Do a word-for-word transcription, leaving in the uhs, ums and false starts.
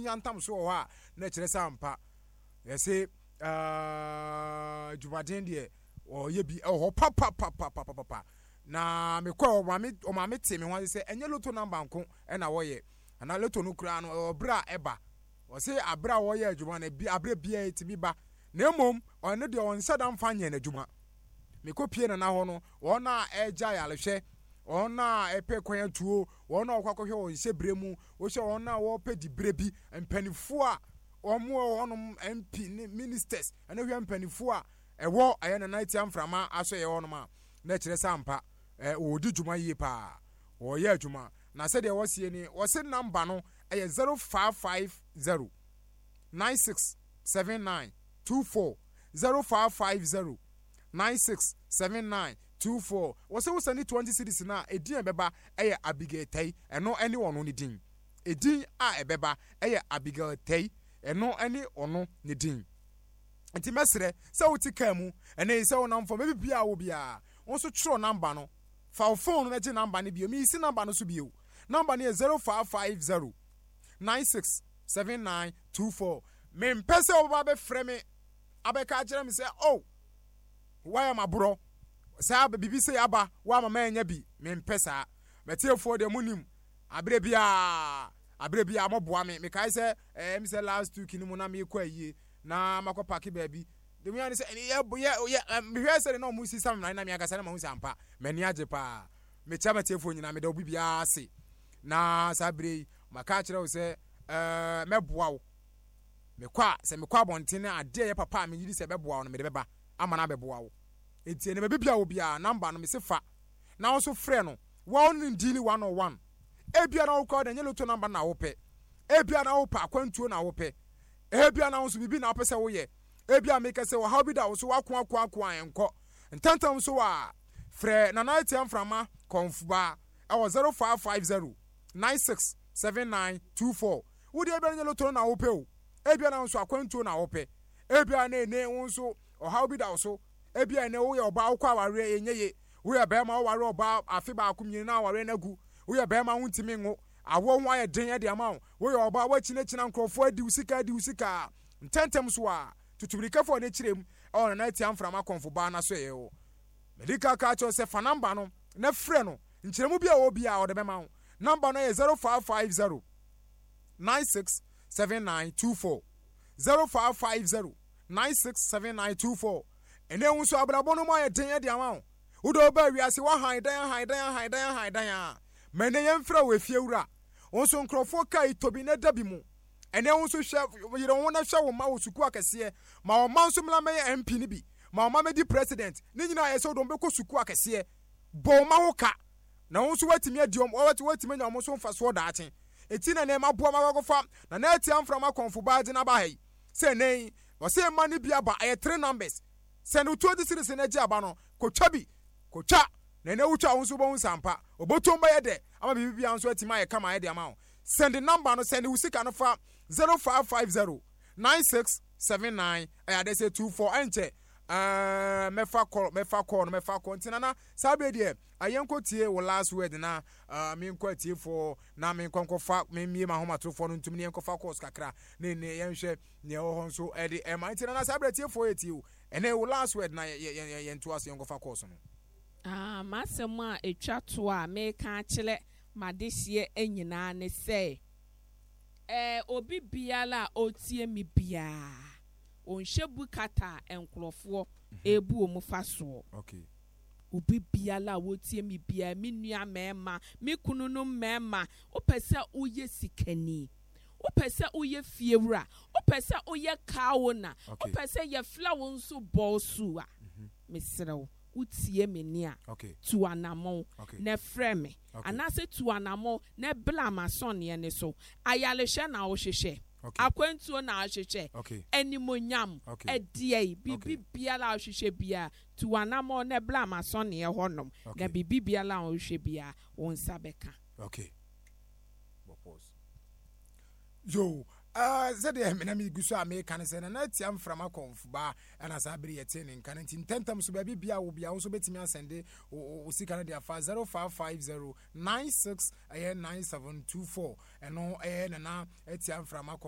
nyantam so ho a na kyerɛ sɛ ampa yɛse uh Jumaden de o ye bi o pa pa pa pa pa pa na me kwa o ma me o ma me te me ho sɛ enye loto number nko e na wo ye ana loto no kura no obra eba o se abra wo ye adwuma na bi abra bia etimi ba na emom o ne de on sada mfa nye na adwuma me kopie na na ho no wo na eja yalehwe wo na epe kwan tuo wo na okwakohwe wo hye bremu wo hye wo na wo pe di brebi mpanifo a omo onom M P ministers ana hwe mpanifo a ewo aye na night amframa aso ye wonom a na kire sampa eh odi dwuma yie pa wo ye adwuma na se de wo sie ni wo se number no eye zero five five zero nine six seven nine two four zero five five zero nine six seven nine two four wo se wo sani twenty cities na edin ebeba eye Abigail Tai eno ene wono ni din edin a ebeba eye Abigail Tai eno ene ono ni din enti mesre se wo ti kamu ene se wo namfo mebi bia wo bia won so tro number no fa phone na ti number ne bio mi si number no so bio number ne zero five five zero nine six seven nine two four me mpese wo ba be frɛ me abeka kire me se oh why am abro sa bibi se aba wa mama enya bi me mpesa metiefo de munim abre bia abre bia moboa me me kai se eh me se last week ni mu na me kwa yie na makọ park baabi de me yan se ye ye me hwe se no mu si sam na me akasa na ma hu sampa mani age pa me cha metiefo nyina me da obi bia ase na sabre maka kire wo se eh meboa wo me kwa se me kwa bontene ade ye papa me yiri se beboa wo no me de beba ama na beboa wo enti ne bebia wo bia number no me se fa na wo so frɛ no one ndili one oh one ebia na wo call de nyelo to number na wo pɛ ebia na wo pa akwantuo na wo pɛ ebia na wo so bibi na wo pɛ sɛ wo ye ebia me kase wo ha bi da wo so wako ako ako anko ntantam so wa frɛ na night amframa konfuba e wo zero five five zero nine six seven nine two four wo de ebia nyelo to na wo pɛ o ebia na wo so akwantuo na wo pɛ ebia na ene wo so o ha bi da wo so ebia ne wo ye oba akwa aware enye ye wo ye be ma wo ware oba afi ba akumyi na aware nagu wo ye be ma huntimi ngo awo ho aye den ye de ama wo ye oba wachi na china nkrofo adi usika adi usika ntentem so a tutubirika fo ne kirem o na night amframa konfo ba na so ye wo medical ka cho se fa number no na frɛ no nkiremu bia wo bia o de be ma wo number no ye zero five five zero nine six seven nine two four zero five five zero nine six seven nine two four ene hu so abrabo no ma ye den ye de ama wo do ba wiase wa han dan han dan han dan han dan mene ye mfra we fie wura won so nkrofo kai tobi na dabi mu ene hu so hwe yire won na hwe wo ma wo suku akese ma o man so mla me M P ni bi ma o ma me di president ni nyina ye so do be ko suku akese bo ma wo ka na won so watimi adiom wati watimi nya mo so mfa so da achen eti na ne ma bo ma go fa na na eti amfra ma konfo ba de na ba hai se nei wo se ma ni bia ba aye three numbers se no twenty series na ji aba no ko twabi ko twa na ne wucha won so bo nsampa obotom ba ye de ama bibi bia nso atima ye kama ye de ama send the number no send usika no fa zero five five zero nine six seven nine eh they say two four enche uh mefa call mefa call no mefa call ntina na sabe de ayenko tie wo last word na uh me nko tie for na me nko fa me mie ma homa to for no ntumi ne nko fa course kakra ne ne yenhwe ne ho nso e de e ma ntina na sabe tie for tie o ene wo last word na ye nto ase nko fa course no ah masem a etwa to a me ka kile madesie enyina ne se eh obi biala otie mi bia onhyebu kata enkrofo ebu omufa so okay obi biala wotie mi bia mi nua mema mi kunu no mema opese oye sikani opese oye fiewura opese oye kaona opese ye flower nso bolsu a mesrew utie menia okay tu anamo okay. Na freme okay. Anase tu anamo na blama son ye ne so ayalehye na wo hwehwe okay. Akwantuo na ahwehwe okay. Enimonyam okay. Edie bibi okay. Biala ahwehwe bia tu anamo na blama son ye honom okay. Na bibi biala ahwehwe bia won sabeka okay pause yo ah zede me na mi guso America ne se na tiam frama konfuba ana sabiri yete ne nkan nti tentam so ba bibia wo bia wo so betimi asende o sika na dia fa zero five five zero nine six nine seven two four eno eh na na tiam frama